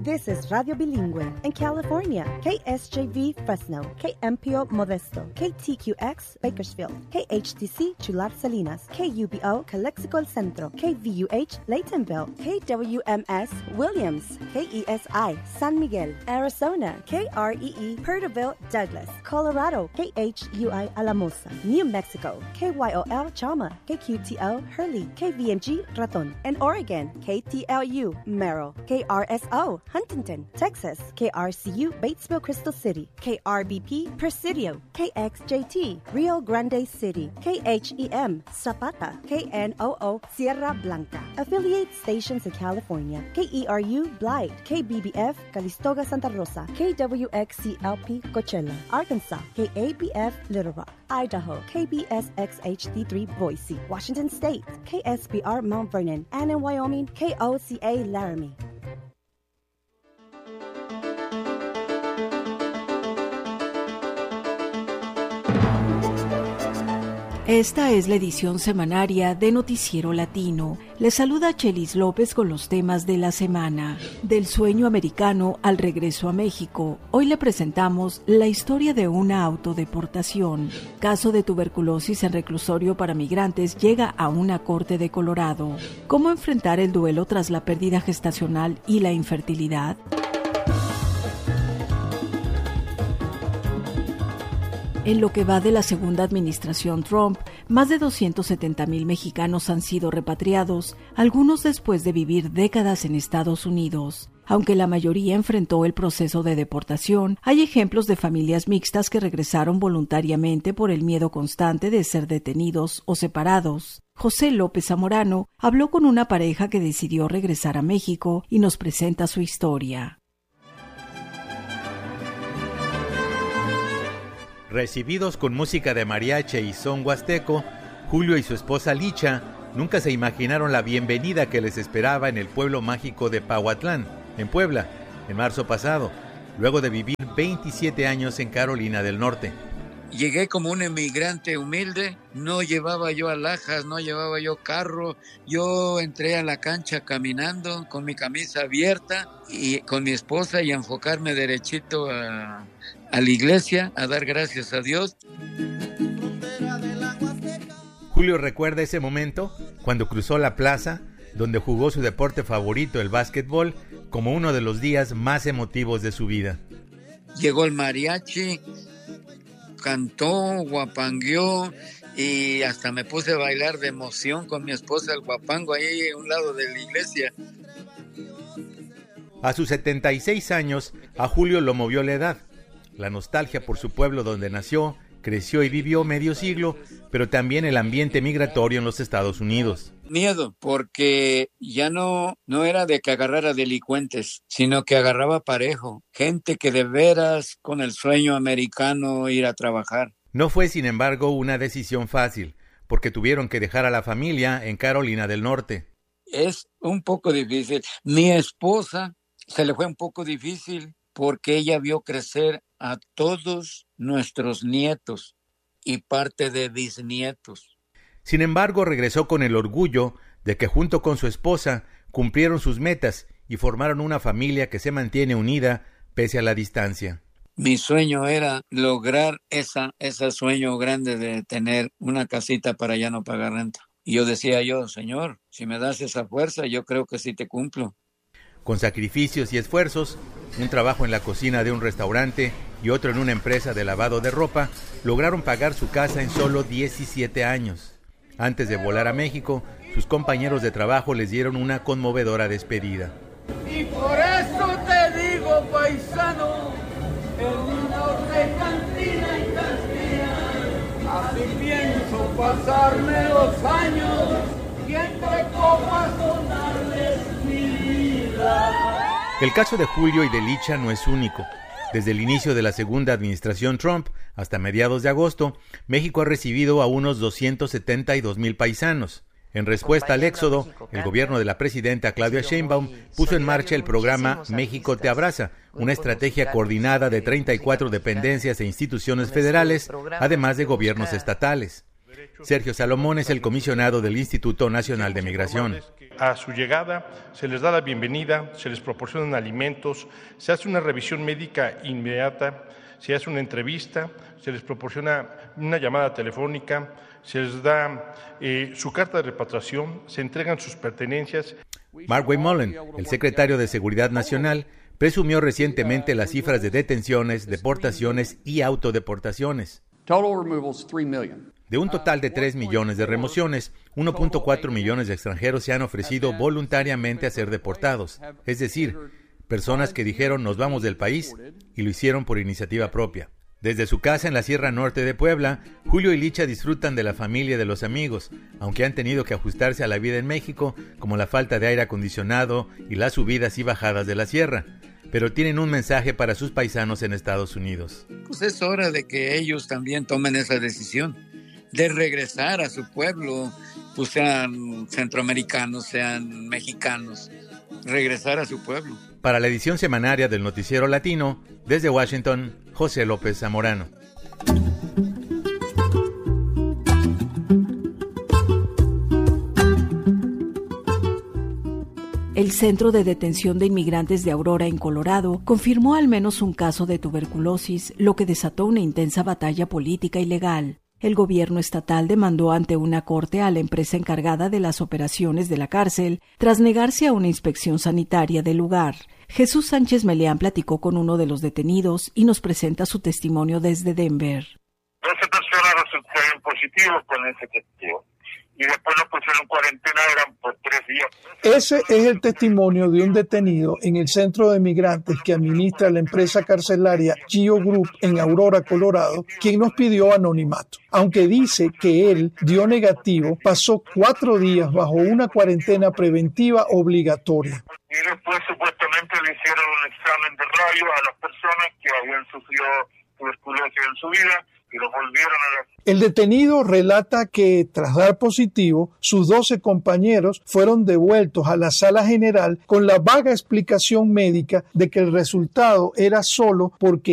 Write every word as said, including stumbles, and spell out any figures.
This is Radio Bilingüe in California. K S J V Fresno, K M P O Modesto, K T Q X Bakersfield, K H T C Chular Salinas, K U B O Calexico El Centro, K V U H Laytonville, K W M S Williams, K E S I San Miguel, Arizona, K R E E Porterville Douglas, Colorado, K H U I Alamosa, New Mexico, K Y O L Chalma, K Q T L Hurley, K V M G Raton, and Oregon, K T L U Merrill, K R S O Huntington, Texas, K R C U Batesville Crystal City, K R B P Presidio, K X J T Rio Grande City, K H E M Zapata, K N O O Sierra Blanca. Affiliate stations in California, K E R U Blythe, K B B F Calistoga Santa Rosa, K W X C L P Coachella, Arkansas, K A B F Little Rock, Idaho, K B S X H D three Boise, Washington State, K S B R Mount Vernon, and in Wyoming, K O C A Laramie. Esta es la edición semanaria de Noticiero Latino. Les saluda Chelis López con los temas de la semana. Del sueño americano al regreso a México. Hoy le presentamos la historia de una autodeportación. Caso de tuberculosis en reclusorio para migrantes llega a una corte de Colorado. ¿Cómo enfrentar el duelo tras la pérdida gestacional y la infertilidad? En lo que va de la segunda administración Trump, más de doscientos setenta mil mexicanos han sido repatriados, algunos después de vivir décadas en Estados Unidos. Aunque la mayoría enfrentó el proceso de deportación, hay ejemplos de familias mixtas que regresaron voluntariamente por el miedo constante de ser detenidos o separados. José López Zamorano habló con una pareja que decidió regresar a México y nos presenta su historia. Recibidos con música de mariachi y son huasteco, Julio y su esposa Licha nunca se imaginaron la bienvenida que les esperaba en el pueblo mágico de Pahuatlán, en Puebla, en marzo pasado, luego de vivir veintisiete años en Carolina del Norte. Llegué como un emigrante humilde, no llevaba yo alhajas, no llevaba yo carro, yo entré a la cancha caminando con mi camisa abierta y con mi esposa y a enfocarme derechito a, a la iglesia, a dar gracias a Dios. Julio recuerda ese momento cuando cruzó la plaza donde jugó su deporte favorito, el básquetbol, como uno de los días más emotivos de su vida. Llegó el mariachi, cantó, guapangueó y hasta me puse a bailar de emoción con mi esposa el guapango ahí a un lado de la iglesia. A sus setenta y seis años, a Julio lo movió la edad, la nostalgia por su pueblo donde nació, creció y vivió medio siglo, pero también el ambiente migratorio en los Estados Unidos. Miedo, porque ya no, no era de que agarrara delincuentes, sino que agarraba parejo, gente que de veras con el sueño americano ir a trabajar. No fue, sin embargo, una decisión fácil, porque tuvieron que dejar a la familia en Carolina del Norte. Es un poco difícil. Mi esposa se le fue un poco difícil porque ella vio crecer a todos nuestros nietos y parte de bisnietos. Sin embargo, regresó con el orgullo de que junto con su esposa cumplieron sus metas y formaron una familia que se mantiene unida pese a la distancia. Mi sueño era lograr esa, ese sueño grande de tener una casita para ya no pagar renta. Y yo decía yo, Señor, si me das esa fuerza, yo creo que sí te cumplo. Con sacrificios y esfuerzos, un trabajo en la cocina de un restaurante y otro en una empresa de lavado de ropa, lograron pagar su casa en solo diecisiete años. Antes de volar a México, sus compañeros de trabajo les dieron una conmovedora despedida. Y por eso te digo, paisano, el norte cantina y cantina, así pienso pasarme los años y entre copas donarles mi vida. El caso de Julio y de Licha no es único. Desde el inicio de la segunda administración Trump hasta mediados de agosto, México ha recibido a unos doscientos setenta y dos mil paisanos. En respuesta al éxodo, el gobierno de la presidenta Claudia Sheinbaum puso en marcha el programa México te abraza, una estrategia coordinada de treinta y cuatro dependencias e instituciones federales, además de gobiernos estatales. Sergio Salomón es el comisionado del Instituto Nacional de Migración. A su llegada se les da la bienvenida, se les proporcionan alimentos, se hace una revisión médica inmediata, se hace una entrevista, se les proporciona una llamada telefónica, se les da eh, su carta de repatriación, se entregan sus pertenencias. Mark Mullen, el secretario de Seguridad Nacional, presumió recientemente las cifras de detenciones, deportaciones y autodeportaciones. De un total de tres millones de remociones, uno punto cuatro millones de extranjeros se han ofrecido voluntariamente a ser deportados, es decir, personas que dijeron nos vamos del país y lo hicieron por iniciativa propia. Desde su casa en la Sierra Norte de Puebla, Julio y Licha disfrutan de la familia y de los amigos, aunque han tenido que ajustarse a la vida en México, como la falta de aire acondicionado y las subidas y bajadas de la sierra. Pero tienen un mensaje para sus paisanos en Estados Unidos. Pues es hora de que ellos también tomen esa decisión, de regresar a su pueblo, pues sean centroamericanos, sean mexicanos, regresar a su pueblo. Para la edición semanaria del Noticiero Latino, desde Washington, José López Zamorano. El Centro de Detención de Inmigrantes de Aurora, en Colorado, confirmó al menos un caso de tuberculosis, lo que desató una intensa batalla política y legal. El gobierno estatal demandó ante una corte a la empresa encargada de las operaciones de la cárcel tras negarse a una inspección sanitaria del lugar. Jesús Sánchez Meleán platicó con uno de los detenidos y nos presenta su testimonio desde Denver. doce personas resultaron positivos con ese testigo y después nos pusieron en cuarentena, eran por tres días. Ese es el testimonio de un detenido en el centro de migrantes que administra la empresa carcelaria Geo Group en Aurora, Colorado, quien nos pidió anonimato. Aunque dice que él dio negativo, pasó cuatro días bajo una cuarentena preventiva obligatoria. Y después supuestamente le hicieron un examen de rayos a las personas que habían sufrido tuberculosis en su vida y los volvieron a la... El detenido relata que, tras dar positivo, sus doce compañeros fueron devueltos a la sala general con la vaga explicación médica de que el resultado era solo porque